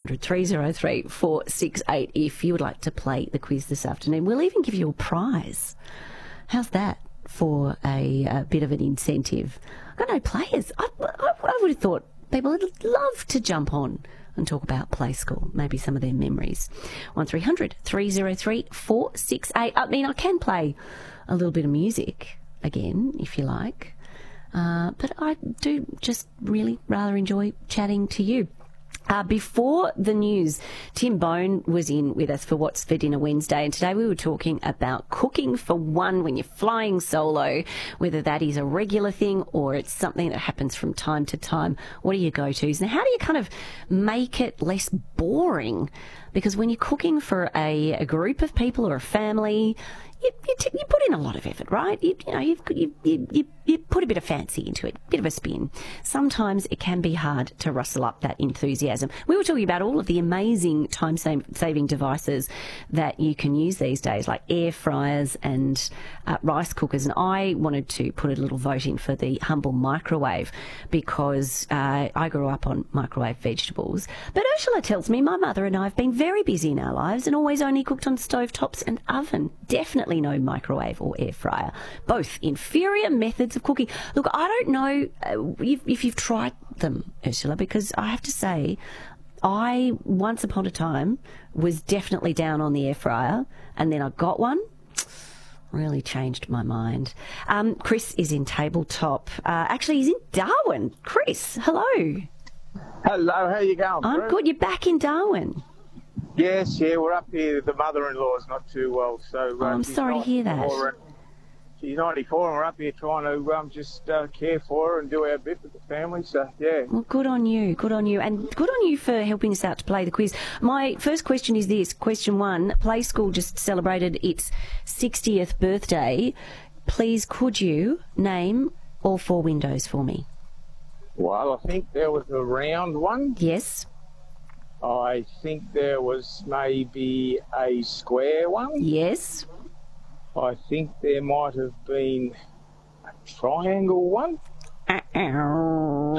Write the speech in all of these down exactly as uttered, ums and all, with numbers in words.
hundred, three oh three, four six eight if you would like to play the quiz this afternoon. We'll even give you a prize. How's that for a, a bit of an incentive? I don't know, players. I, I, I would have thought people would love to jump on and talk about Play School, maybe some of their memories. one three hundred, three oh three, four six eight. I mean, I can play a little bit of music again, if you like. Uh, but I do just really rather enjoy chatting to you. Uh, before the news, Tim Bone was in with us for What's for Dinner Wednesday, and today we were talking about cooking for one when you're flying solo, whether that is a regular thing or it's something that happens from time to time. What are your go-tos? And how do you kind of make it less boring? Because when you're cooking for a, a group of people or a family, you, you, t- you put in a lot of effort, right? You, you know, you've, you, you, you, you put a bit of fancy into it, a bit of a spin. Sometimes it can be hard to rustle up that enthusiasm. We were talking about all of the amazing time-saving devices that you can use these days, like air fryers and uh, rice cookers. And I wanted to put a little vote in for the humble microwave because uh, I grew up on microwave vegetables. But Ursula tells me my mother and I have been very busy in our lives and always only cooked on stovetops and oven. Definitely no microwave or air fryer. Both inferior methods of cooking. Look, I don't know uh, if, if you've tried them, Ursula, because I have to say, I, once upon a time, was definitely down on the air fryer, and then I got one. Really changed my mind. Um, Chris is in Tabletop. Uh, actually, he's in Darwin. Chris, hello. Hello, how you going? I'm Bruce? good. You're back in Darwin. Yes, yeah, we're up here. The mother-in-law's not too well, so... Oh, uh, I'm she's sorry to hear that. ninety-four and- She's ninety-four and we're up here trying to um, just uh, care for her and do our bit with the family, so, yeah. Well, good on you, good on you, and good on you for helping us out to play the quiz. My first question is this, question one, Play School just celebrated its sixtieth birthday. Please, could you name all four windows for me? Well, I think there was a round one. Yes. I think there was maybe a square one. Yes. I think there might have been a triangle one. Uh-oh.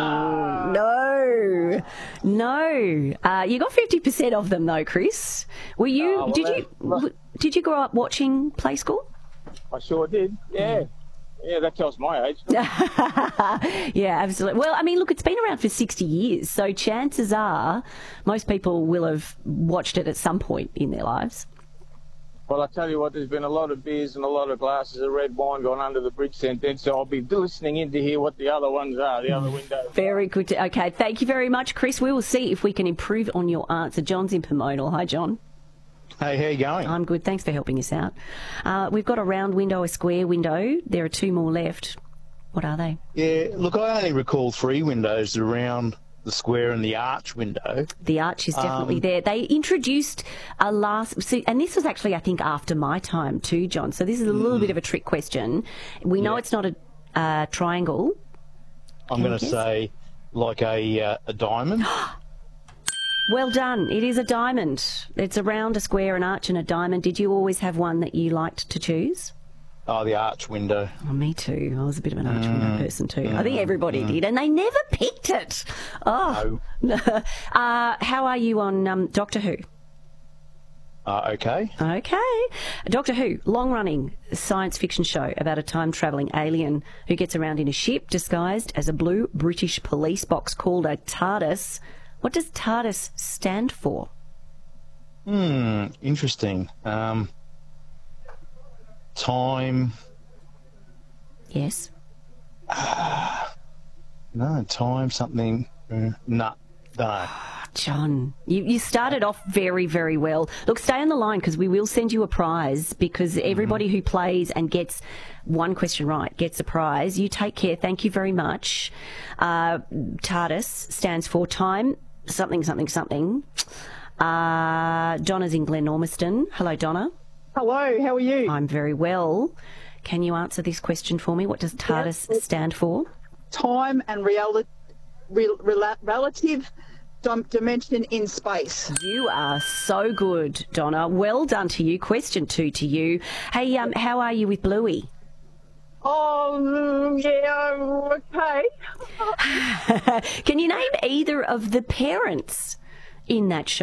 No, no. Uh, you got fifty percent of them though, Chris. Were you? Oh, well, did that- you? W- did you grow up watching Play School? I sure did, yeah. Yeah, that tells my age. Yeah, absolutely. Well, I mean, look, it's been around for sixty years, so chances are most people will have watched it at some point in their lives. Well, I tell you what, there's been a lot of beers and a lot of glasses of red wine gone under the bridge since then, so I'll be listening in to hear what the other ones are, the other windows. Very good. To, okay, thank you very much, Chris. We will see if we can improve on your answer. John's in Pomonal. Hi, John. Hey, how you going? I'm good. Thanks for helping us out. Uh, we've got a round window, a square window. There are two more left. What are they? Yeah, look, I only recall three windows around the square and the arch window. The arch is definitely Um, there. They introduced a last... See, and this was actually, I think, after my time too, John. So this is a little bit of a trick question. We know Yeah. it's not a uh, triangle. I'm Can going you to guess? say like a uh, a diamond. Well done. It is a diamond. It's a round, a square, an arch and a diamond. Did you always have one that you liked to choose? Oh, the arch window. Oh, me too. I was a bit of an arch window person too. I think everybody did, and they never picked it. Oh. uh, how are you on um, Doctor Who? Uh, okay. Okay. Doctor Who, long-running science fiction show about a time-travelling alien who gets around in a ship disguised as a blue British police box called a TARDIS. What does TARDIS stand for? Hmm, interesting. Um, time. Yes. No, time, something. Uh, no, no. John, you, you started off very, very well. Look, stay on the line because we will send you a prize because everybody who plays and gets one question right gets a prize. You take care. Thank you very much. Uh, TARDIS stands for time, something, something, something. Uh, Donna's in Glenormiston. Hello, Donna. Hello, how are you? I'm very well. Can you answer this question for me? What does TARDIS Yes. stand for? Time and reali- rel- rela- relative dim- dimension in space. You are so good, Donna. Well done to you. Question two to you. Hey, um, how are you with Bluey? Oh, yeah, okay. Can you name either of the parents in that show?